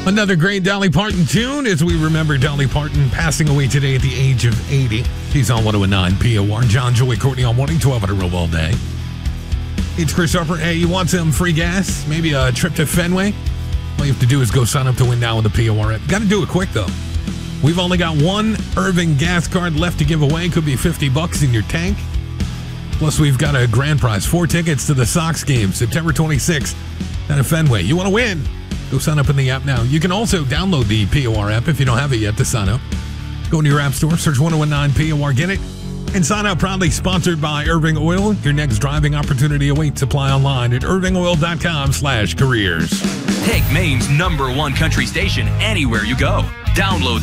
Another great Dolly Parton tune as we remember Dolly Parton passing away today at the age of 80. She's on 109 POR. John, Joey, Courtney on Morning 12 on a roll all day. It's Chris Harper. Hey, you want some free gas? Maybe a trip to Fenway? All you have to do is go sign up to win now with the POR app. Got to do it quick, though. We've only got one Irving gas card left to give away. Could be $50 in your tank. Plus, we've got a grand prize. 4 tickets to the Sox game, September 26th at a Fenway. You want to win? Go sign up in the app now. You can also download the POR app if you don't have it yet to sign up. Go to your app store, search 1019 POR, get it, and sign up. Proudly sponsored by Irving Oil. Your next driving opportunity awaits. Apply online at irvingoil.com/careers. Take Maine's #1 country station anywhere you go. Download